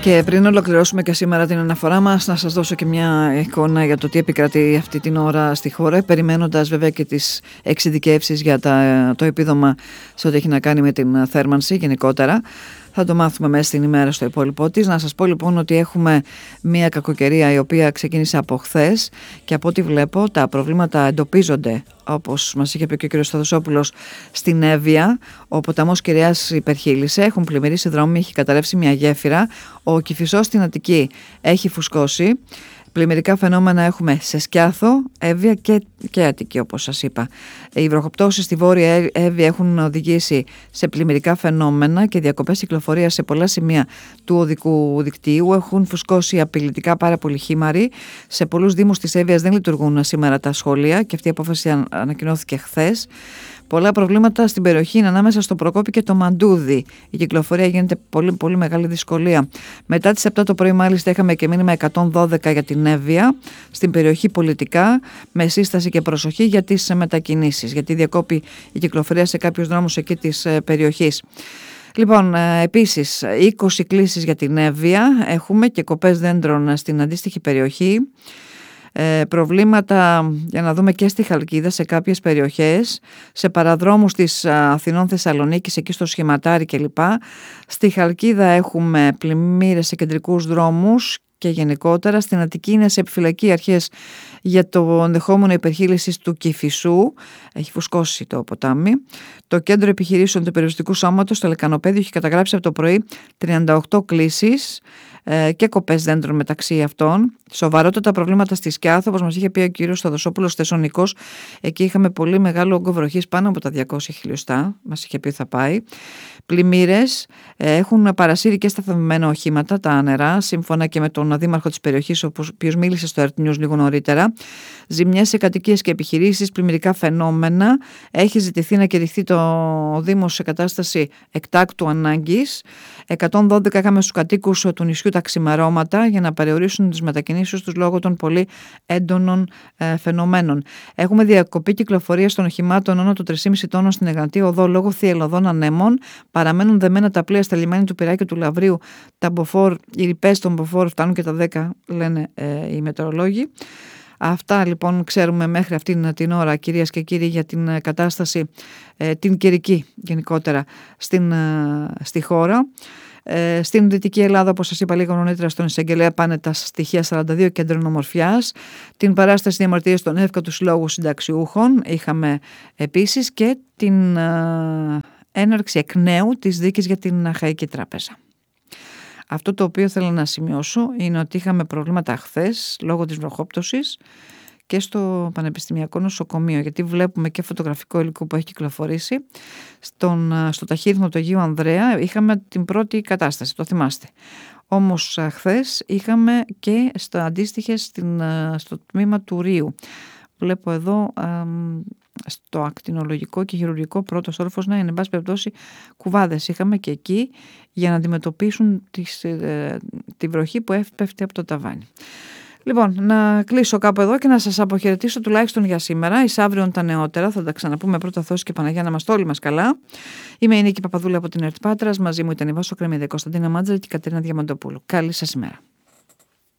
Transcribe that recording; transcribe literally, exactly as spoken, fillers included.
Και πριν ολοκληρώσουμε και σήμερα την αναφορά μας, να σας δώσω και μια εικόνα για το τι επικρατεί αυτή την ώρα στη χώρα, περιμένοντας βέβαια και τις εξειδικεύσεις για τα, το επίδομα σε ό,τι έχει να κάνει με την θέρμανση γενικότερα. Θα το μάθουμε μέσα στην ημέρα στο υπόλοιπό της. Να σας πω λοιπόν ότι έχουμε μια κακοκαιρία η οποία ξεκίνησε από χθες και από ό,τι βλέπω τα προβλήματα εντοπίζονται, όπως μας είχε πει και ο κ. Σταδοσόπουλος, στην Εύβοια. Ο ποταμός Κυραιάς υπερχείλησε, έχουν πλημμυρίσει δρόμοι, έχει καταρρεύσει μια γέφυρα. Ο Κηφισός στην Αττική έχει φουσκώσει. Πλημμυρικά φαινόμενα έχουμε σε Σκιάθο, Εύβοια και, και Αττική, όπως σας είπα. Οι βροχοπτώσεις στη Βόρεια Εύβοια έχουν οδηγήσει σε πλημμυρικά φαινόμενα και διακοπές κυκλοφορίας σε πολλά σημεία του οδικού δικτύου. Έχουν φουσκώσει απειλητικά πάρα πολλοί χήμαροι. Σε πολλούς δήμους της Εύβοιας δεν λειτουργούν σήμερα τα σχολεία και αυτή η απόφαση ανακοινώθηκε χθες. Πολλά προβλήματα στην περιοχή είναι ανάμεσα στο Προκόπη και το Μαντούδι. Η κυκλοφορία γίνεται πολύ, πολύ μεγάλη δυσκολία. Μετά τις επτά το πρωί, μάλιστα, είχαμε και μήνυμα εκατόν δώδεκα για την Εύβοια, στην περιοχή πολιτικά, με σύσταση και προσοχή για τις μετακινήσεις, γιατί διακόπη η κυκλοφορία σε κάποιους δρόμους εκεί της περιοχής. Λοιπόν, επίσης, είκοσι κλήσεις για την Εύβοια, έχουμε και κοπές δέντρων στην αντίστοιχη περιοχή. Ε, προβλήματα, για να δούμε, και στη Χαλκίδα σε κάποιες περιοχές, σε παραδρόμους της Αθηνών Θεσσαλονίκης, εκεί στο Σχηματάρι κλπ. Στη Χαλκίδα έχουμε πλημμύρες σε κεντρικούς δρόμους και γενικότερα στην Αττική είναι σε επιφυλακή αρχές για το ενδεχόμενο υπερχείλησης του Κηφισού. Έχει φουσκώσει το ποτάμι. Το κέντρο επιχειρήσεων του περιοριστικού σώματος στο Λεκανοπέδιο έχει καταγράψει από το πρωί τριάντα οκτώ κλήσεις και κοπές δέντρων μεταξύ αυτών. Σοβαρότατα προβλήματα στη Σκιάθο, όπως μας είχε πει ο κύριος Σταδοσόπουλος, Θεσσονικός. Εκεί είχαμε πολύ μεγάλο όγκο βροχής, πάνω από τα διακόσια χιλιοστά. Μας είχε πει θα πάει. Πλημμύρες, έχουν παρασύρει και σταθμιμένα οχήματα τα νερά, σύμφωνα και με τον δήμαρχο της περιοχής, ο οποίος μίλησε στο Earth News λίγο νωρίτερα. Ζημιές σε κατοικίες και επιχειρήσεις, πλημμυρικά φαινόμενα. Έχει ζητηθεί να κηρυχθεί το Δήμος σε κατάσταση εκτάκτου ανάγκης. εκατόν δώδεκα είχαμε στους κατοίκους του νησιού τα ξημερώματα για να περιορίσουν τις μετακινήσεις τους λόγω των πολύ έντονων ε, φαινομένων. Έχουμε διακοπή κυκλοφορία των οχημάτων άνω των τρία κόμμα πέντε τόνων στην Εγνατή Οδό λόγω θυελλωδών ανέμων. Παραμένουν δεμένα τα πλοία στα λιμάνια του Πειραιά και του Λαβρίου. Τα μποφόρ, οι ρηπές των μποφόρ φτάνουν και τα δέκα, λένε ε, οι μετεωρολόγοι. Αυτά λοιπόν ξέρουμε μέχρι αυτήν την ώρα, κυρίες και κύριοι, για την κατάσταση ε, την καιρική γενικότερα στην, ε, στη χώρα. Ε, στην Δυτική Ελλάδα, όπως σας είπα λίγο νωρίτερα, στον Εισαγγελέα πάνε τα στοιχεία σαράντα δύο κέντρων ομορφιάς. Την παράσταση διαμαρτυρίας των ΕΦΚΑ του Συλλόγου Συνταξιούχων είχαμε επίσης και την ε, έναρξη εκ νέου της δίκης για την Αχαϊκή Τράπεζα. Αυτό το οποίο θέλω να σημειώσω είναι ότι είχαμε προβλήματα χθες λόγω της βροχόπτωσης και στο Πανεπιστημιακό Νοσοκομείο, γιατί βλέπουμε και φωτογραφικό υλικό που έχει κυκλοφορήσει. Στον, στο ταχύδρομο του Αγίου Ανδρέα είχαμε την πρώτη κατάσταση, το θυμάστε. Όμως χθες είχαμε και στα αντίστοιχες στην, στο τμήμα του Ρίου. Βλέπω εδώ α, στο ακτινολογικό και χειρουργικό πρώτος όροφος να είναι, εν πάση περιπτώσει, κουβάδες είχαμε και εκεί για να αντιμετωπίσουν τις, ε, τη βροχή που έπεφτε από το ταβάνι. Λοιπόν, να κλείσω κάπου εδώ και να σας αποχαιρετήσω τουλάχιστον για σήμερα. Εις αύριον τα νεότερα, θα τα ξαναπούμε, πρώτα Θεός και Παναγιά να είμαστε όλοι μας καλά. Είμαι η Νίκη Παπαδούλα από την ΕΡΤ Πάτρας, μαζί μου ήταν η Βάσο Κρεμίδη, Κωνσταντίνα Μάντζαρη και η Κατερίνα Διαμαντοπούλου. Καλή σας ημέρα.